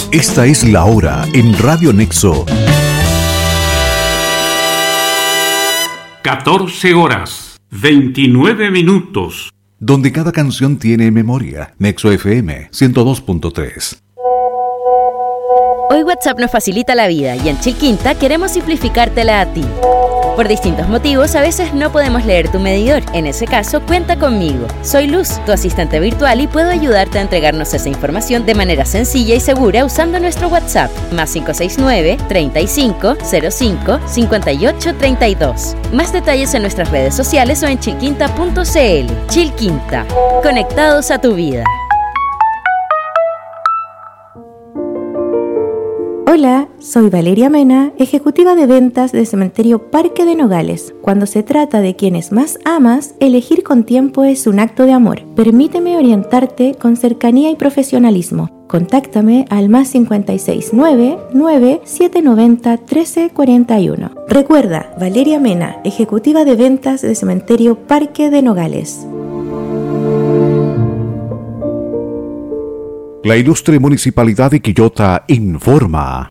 Esta es la hora en Radio Nexo. 14 horas, 29 minutos. Donde cada canción tiene memoria. Nexo FM 102.3. Hoy WhatsApp nos facilita la vida y en Chilquinta queremos simplificártela a ti. Por distintos motivos, a veces no podemos leer tu medidor. En ese caso, cuenta conmigo. Soy Luz, tu asistente virtual, y puedo ayudarte a entregarnos esa información de manera sencilla y segura usando nuestro WhatsApp, más 569-3505-5832. Más detalles en nuestras redes sociales o en chilquinta.cl. Chilquinta, conectados a tu vida. Hola, soy Valeria Mena, ejecutiva de ventas de Cementerio Parque de Nogales. Cuando se trata de quienes más amas, elegir con tiempo es un acto de amor. Permíteme orientarte con cercanía y profesionalismo. Contáctame al más 569-9790-1341. Recuerda, Valeria Mena, ejecutiva de ventas de Cementerio Parque de Nogales. La ilustre Municipalidad de Quillota informa.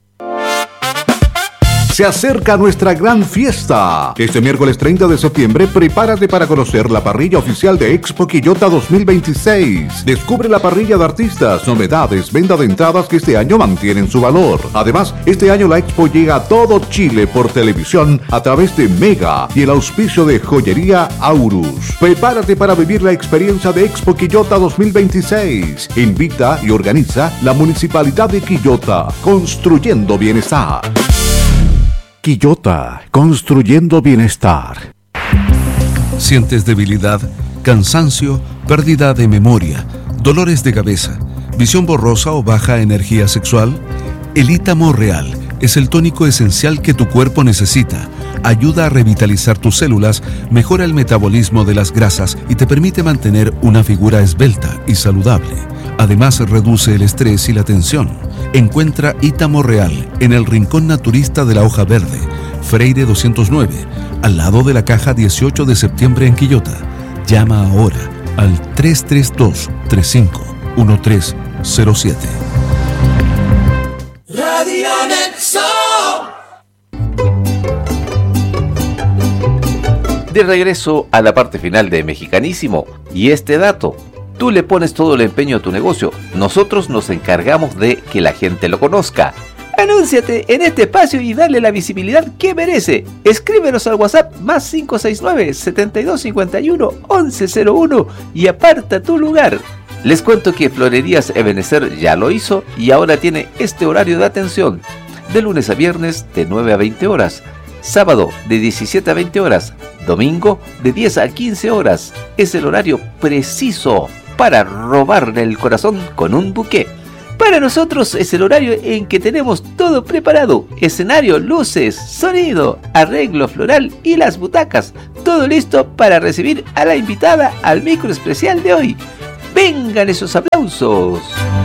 Se acerca nuestra gran fiesta. Este miércoles 30 de septiembre, prepárate para conocer la parrilla oficial de Expo Quillota 2026. Descubre la parrilla de artistas, novedades, venta de entradas que este año mantienen su valor. Además, este año la Expo llega a todo Chile por televisión a través de Mega y el auspicio de Joyería Aurus. Prepárate para vivir la experiencia de Expo Quillota 2026. Invita y organiza la Municipalidad de Quillota, construyendo bienestar. Quillota, construyendo bienestar. ¿Sientes debilidad, cansancio, pérdida de memoria, dolores de cabeza, visión borrosa o baja energía sexual? El Ítamo Real es el tónico esencial que tu cuerpo necesita. Ayuda a revitalizar tus células, mejora el metabolismo de las grasas y te permite mantener una figura esbelta y saludable. Además, reduce el estrés y la tensión. Encuentra Ítamo Real en el Rincón Naturista de la Hoja Verde, Freire 209, al lado de la Caja 18 de septiembre en Quillota. Llama ahora al 332-351307. Radio Nexo. De regreso a la parte final de Mexicanísimo, y este dato: tú le pones todo el empeño a tu negocio, nosotros nos encargamos de que la gente lo conozca. Anúnciate en este espacio y dale la visibilidad que merece. Escríbenos al WhatsApp más 569-7251-1101 y aparta tu lugar. Les cuento que Florerías Ebenezer ya lo hizo y ahora tiene este horario de atención: de lunes a viernes de 9 a 20 horas, sábado de 17 a 20 horas, domingo de 10 a 15 horas. Es el horario preciso para robarle el corazón con un buqué. Para nosotros es el horario en que tenemos todo preparado: escenario, luces, sonido, arreglo floral y las butacas. Todo listo para recibir a la invitada al micro especial de hoy. ¡Vengan esos aplausos!